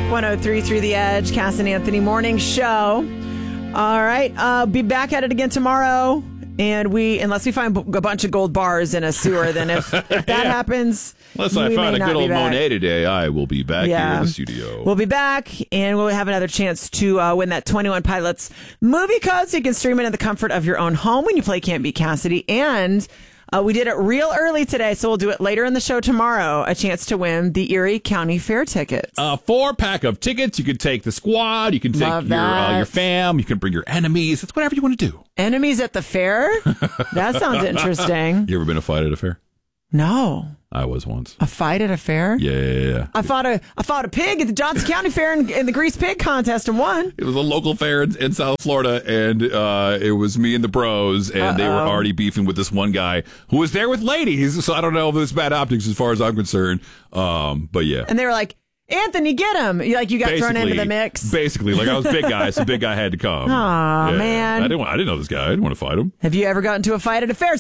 103 through the Edge, Cass and Anthony morning show. All right, be back at it again tomorrow. And unless we find a bunch of gold bars in a sewer, then if that happens, unless I find a good old Monet today, I will be back here in the studio. We'll be back, and we'll have another chance to win that 21 Pilots movie code, so you can stream it in the comfort of your own home when you play Can't Beat Cassidy. And we did it real early today, so we'll do it later in the show tomorrow. A chance to win the Erie County Fair tickets. 4-pack of tickets. You can take the squad. You can take your fam. You can bring your enemies. It's whatever you want to do. Enemies at the fair? That sounds interesting. You ever been a fight at a fair? No. I was once. A fight at a fair? Yeah. I fought a pig at the Johnson County Fair in the Grease Pig Contest and won. It was a local fair in South Florida, and it was me and the bros, and they were already beefing with this one guy who was there with ladies, so I don't know if it's bad optics as far as I'm concerned, but yeah. And they were like, Anthony, get him. You got thrown into the mix. Basically, like I was a big guy, so big guy had to come. Aw, man. I didn't know this guy. I didn't want to fight him. Have you ever gotten into a fight at a fair?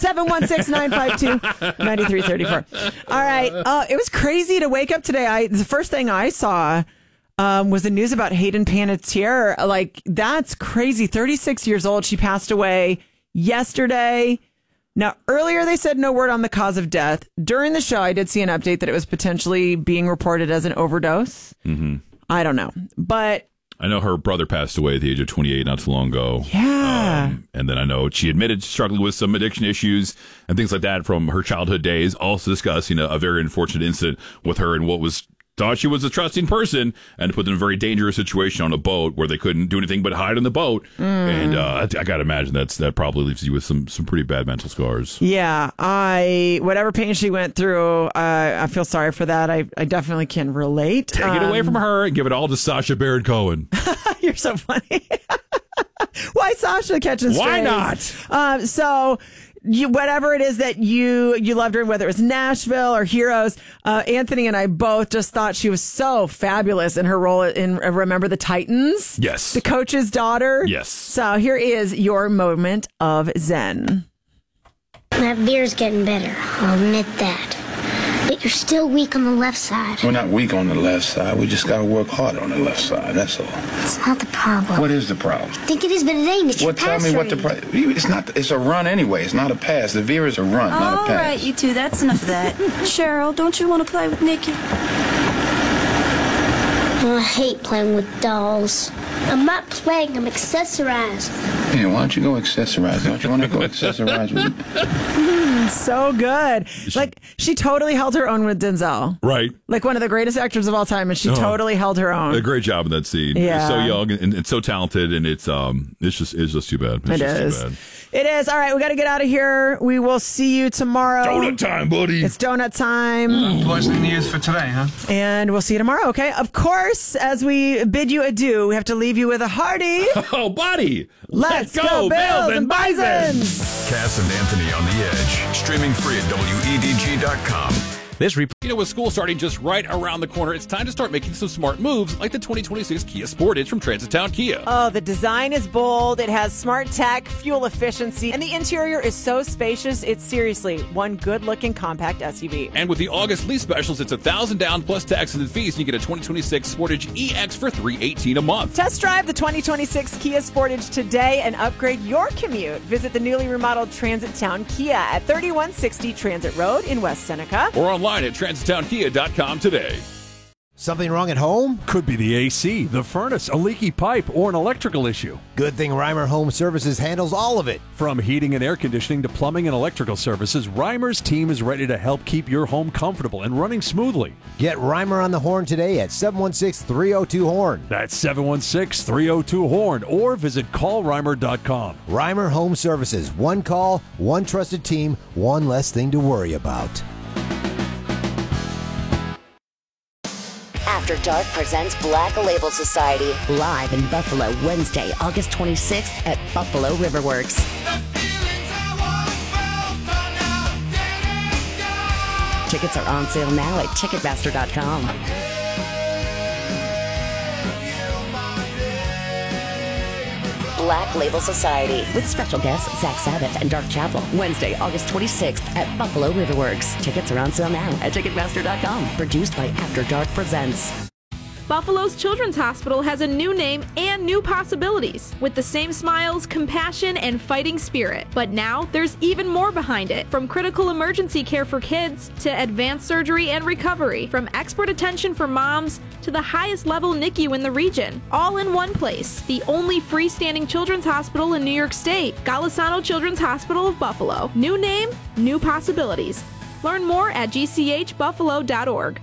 716-952-9334. All right. It was crazy to wake up today. The first thing I saw was the news about Hayden Panettiere. Like, that's crazy. 36 years old. She passed away yesterday. Now, earlier they said no word on the cause of death. During the show, I did see an update that it was potentially being reported as an overdose. Mm-hmm. I don't know. But I know her brother passed away at the age of 28 not too long ago. Yeah. And then I know she admitted struggling with some addiction issues and things like that from her childhood days. Also discussing a very unfortunate incident with her and what was thought she was a trusting person and put them in a very dangerous situation on a boat where they couldn't do anything but hide on the boat. And I got to imagine that probably leaves you with some pretty bad mental scars. Yeah, whatever pain she went through, I feel sorry for that. I definitely can relate. Take it away from her and give it all to Sacha Baron Cohen. You're so funny. Why Sasha catching strays? Why not? Whatever it is that you loved her, whether it was Nashville or Heroes, Anthony and I both just thought she was so fabulous in her role in Remember the Titans. Yes. The coach's daughter. Yes. So here is your moment of zen. That beer's getting better, I'll admit that. But you're still weak on the left side. We're not weak on the left side. We just got to work harder on the left side. That's all. It's not the problem. What is the problem? I think it is, but it ain't. It's your pass tell me what rate. the problem. It's not. It's a run anyway. It's not a pass. The veer is a run, not a pass. All right, you two. That's enough of that. Cheryl, don't you want to play with Nikki? I hate playing with dolls. I'm not playing. I'm accessorized. Yeah, why don't you go accessorize? Don't you want to go accessorize with it? So good. Like, she totally held her own with Denzel. Right. Like one of the greatest actors of all time, and she totally held her own. A great job in that scene. Yeah. So young and so talented, and it's just too bad. It is. All right, we got to get out of here. We will see you tomorrow. Donut time, buddy. It's donut time. What's the news for today, huh? And we'll see you tomorrow, okay? Of course, as we bid you adieu, we have to leave you with a hearty... Oh, buddy! Let's go, Bills and Bisons! Cass and Anthony on the Edge. Streaming free at WEDG.com. With school starting just right around the corner, it's time to start making some smart moves like the 2026 Kia Sportage from Transitown Kia. Oh, the design is bold. It has smart tech, fuel efficiency, and the interior is so spacious. It's seriously one good-looking compact SUV. And with the August lease specials, it's $1,000 down plus taxes and fees, and you get a 2026 Sportage EX for $318 a month. Test drive the 2026 Kia Sportage today and upgrade your commute. Visit the newly remodeled Transitown Kia at 3160 Transit Road in West Seneca. Or online at transitownkia.com today. Something wrong at home? Could be the AC, the furnace, a leaky pipe, or an electrical issue. Good thing Reimer Home Services handles all of it. From heating and air conditioning to plumbing and electrical services, Reimer's team is ready to help keep your home comfortable and running smoothly. Get Reimer on the horn today at 716-302-HORN. That's 716-302-HORN, or visit callreimer.com. Reimer Home Services. One call, one trusted team, one less thing to worry about. After Dark presents Black Label Society live in Buffalo Wednesday, August 26th at Buffalo Riverworks. Tickets are on sale now at Ticketmaster.com. Black Label Society with special guests Zach Sabbath and Dark Chapel. Wednesday, August 26th at Buffalo Riverworks. Tickets are on sale now at Ticketmaster.com. Produced by After Dark Presents. Buffalo's Children's Hospital has a new name and new possibilities, with the same smiles, compassion, and fighting spirit. But now, there's even more behind it. From critical emergency care for kids, to advanced surgery and recovery, from expert attention for moms, to the highest level NICU in the region. All in one place. The only freestanding children's hospital in New York State. Golisano Children's Hospital of Buffalo. New name, new possibilities. Learn more at gchbuffalo.org.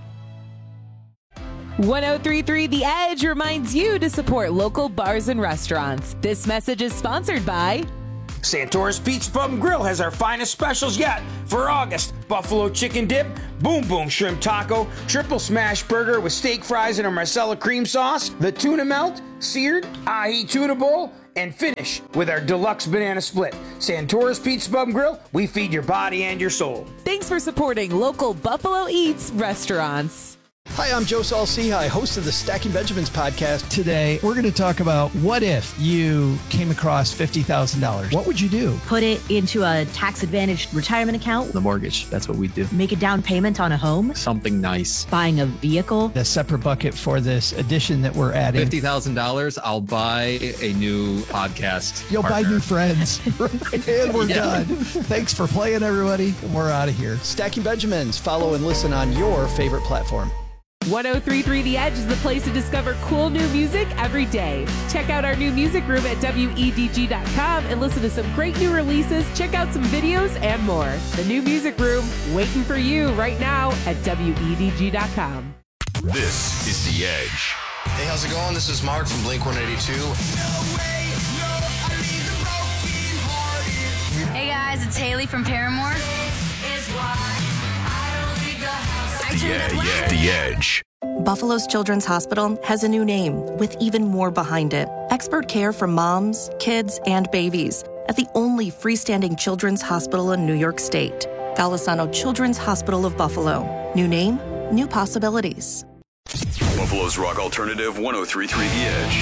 103.3 The Edge reminds you to support local bars and restaurants. This message is sponsored by Santora's Pizza Pub and Grill has our finest specials yet for August. Buffalo chicken dip, boom boom shrimp taco, triple smash burger with steak fries and a Marcella cream sauce, the tuna melt, seared, ahi tuna bowl, and finish with our deluxe banana split. Santora's Pizza Pub and Grill, we feed your body and your soul. Thanks for supporting local Buffalo Eats restaurants. Hi, I'm Joe Saul-Sehy, host of the Stacking Benjamins podcast. Today, we're going to talk about what if you came across $50,000? What would you do? Put it into a tax-advantaged retirement account. The mortgage, that's what we do. Make a down payment on a home. Something nice. Buying a vehicle. A separate bucket for this addition that we're adding. $50,000, I'll buy a new podcast You'll partner. buy new friends. And we're done. Thanks for playing, everybody. We're out of here. Stacking Benjamins. Follow and listen on your favorite platform. 103.3 The Edge is the place to discover cool new music every day. Check out our new music room at WEDG.com and listen to some great new releases, check out some videos, and more. The new music room waiting for you right now at WEDG.com. This is The Edge. Hey, how's it going? This is Mark from Blink-182. Hey guys, it's Haley from Paramore. The Edge. Buffalo's Children's Hospital has a new name with even more behind it. Expert care for moms, kids, and babies at the only freestanding children's hospital in New York State. Golisano Children's Hospital of Buffalo. New name, new possibilities. Buffalo's Rock Alternative 103.3 The Edge.